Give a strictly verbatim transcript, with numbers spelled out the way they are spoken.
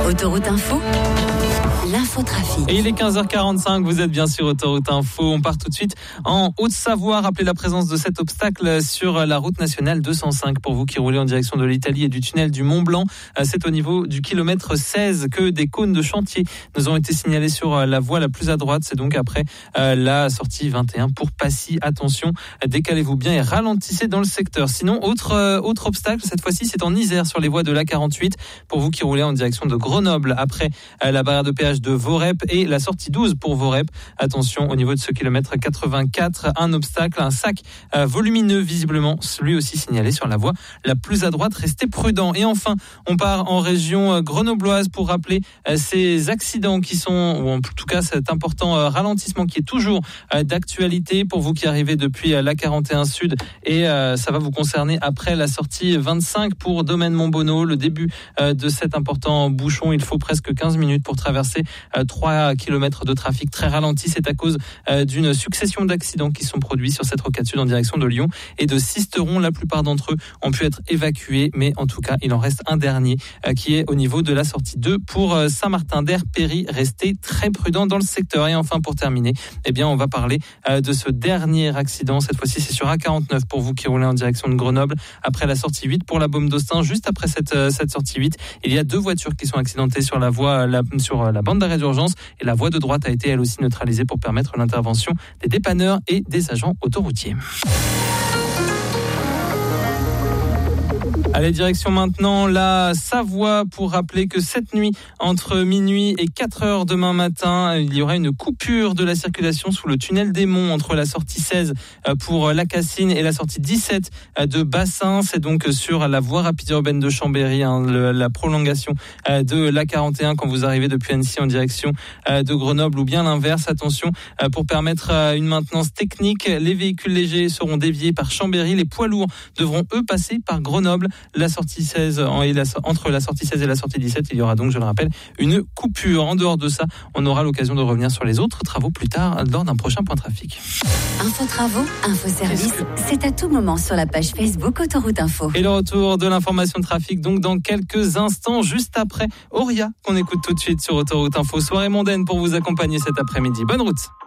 Autoroute Info, l'infotrafic. Et il est quinze heures quarante-cinq, vous êtes bien sur Autoroute Info. On part tout de suite en Haute-Savoie. Rappelez la présence de cet obstacle sur la route nationale deux cent cinq pour vous qui roulez en direction de l'Italie et du tunnel du Mont-Blanc. C'est au niveau du kilomètre seize que des cônes de chantier nous ont été signalés sur la voie la plus à droite. C'est donc après la sortie vingt et un pour Passy. Attention, décalez-vous bien et ralentissez dans le secteur. Sinon, autre, autre obstacle, cette fois-ci, c'est en Isère sur les voies de l'A quarante-huit pour vous qui roulez en direction de Grenoble après la barrière de péage de Vorep et la sortie douze pour Vorep. Attention au niveau de ce kilomètre quatre-vingt-quatre, un obstacle, un sac euh, volumineux visiblement, lui aussi signalé sur la voie la plus à droite. Restez prudents. Et enfin, on part en région grenobloise pour rappeler euh, ces accidents qui sont, ou en tout cas cet important euh, ralentissement qui est toujours euh, d'actualité pour vous qui arrivez depuis euh, l'A quarante et un Sud et euh, ça va vous concerner après la sortie vingt-cinq pour Domaine Montbonneau. Le début euh, de cet important bouchon, il faut presque quinze minutes pour traverser euh, trois kilomètres de trafic très ralenti. C'est à cause euh, d'une succession d'accidents qui sont produits sur cette rocade sud en direction de Lyon et de Sisteron. La plupart d'entre eux ont pu être évacués, mais en tout cas, il en reste un dernier euh, qui est au niveau de la sortie deux pour euh, Saint-Martin-d'Air-Péry. Restez très prudents dans le secteur. Et enfin, pour terminer, eh bien, on va parler euh, de ce dernier accident. Cette fois-ci, c'est sur A quarante-neuf pour vous qui roulez en direction de Grenoble. Après la sortie huit pour la Baume d'Austin, juste après cette, euh, cette sortie huit, il y a deux voitures qui sont accidentées sur la voie, la, sur la bande d'arrêt d'urgence et la voie de droite a été elle aussi neutralisée pour permettre l'intervention des dépanneurs et des agents autoroutiers. Allez, direction maintenant la Savoie pour rappeler que cette nuit, entre minuit et quatre heures demain matin, il y aura une coupure de la circulation sous le tunnel des Monts entre la sortie seize pour la Cassine et la sortie dix-sept de Bassin. C'est donc sur la voie rapide urbaine de Chambéry, hein, le, la prolongation de l'A quarante et un quand vous arrivez depuis Annecy en direction de Grenoble ou bien l'inverse. Attention, pour permettre une maintenance technique, les véhicules légers seront déviés par Chambéry. Les poids lourds devront eux passer par Grenoble. La sortie seize, entre la sortie seize et la sortie dix-sept, il y aura donc, je le rappelle, une coupure. En dehors de ça, on aura l'occasion de revenir sur les autres travaux plus tard lors d'un prochain point trafic. Info travaux, info service, c'est à tout moment sur la page Facebook Autoroute Info. Et le retour de l'information de trafic donc dans quelques instants, juste après Auria, qu'on écoute tout de suite sur Autoroute Info. Soirée mondaine pour vous accompagner cet après-midi. Bonne route.